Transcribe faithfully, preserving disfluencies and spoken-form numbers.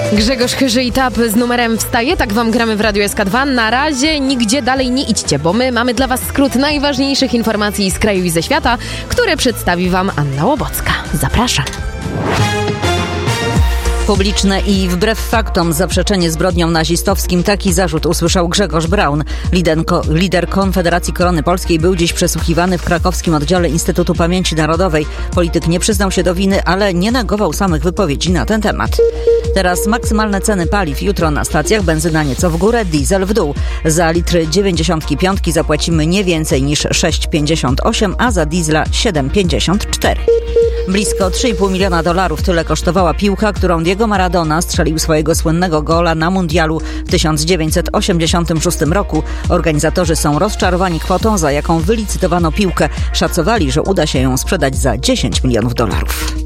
Grzegorz Chyży i Tap z numerem wstaje, tak wam gramy w Radiu S K dwa. Na razie nigdzie dalej nie idźcie, bo my mamy dla was skrót najważniejszych informacji z kraju i ze świata, które przedstawi wam Anna Łobocka. Zapraszam. Publiczne i wbrew faktom zaprzeczenie zbrodniom nazistowskim. Taki zarzut usłyszał Grzegorz Braun. Lider, lider Konfederacji Korony Polskiej był dziś przesłuchiwany w krakowskim oddziale Instytutu Pamięci Narodowej. Polityk nie przyznał się do winy, ale nie negował samych wypowiedzi na ten temat. Teraz maksymalne ceny paliw. Jutro na stacjach benzyna nieco w górę, diesel w dół. Za litry dziewięćdziesiątki piątki zapłacimy nie więcej niż sześć pięćdziesiąt osiem, a za diesla siedem pięćdziesiąt cztery. Blisko trzy i pół miliona dolarów tyle kosztowała piłka, którą Diego Maradona strzelił swojego słynnego gola na mundialu w tysiąc dziewięćset osiemdziesiątym szóstym roku. Organizatorzy są rozczarowani kwotą, za jaką wylicytowano piłkę. Szacowali, że uda się ją sprzedać za dziesięć milionów dolarów.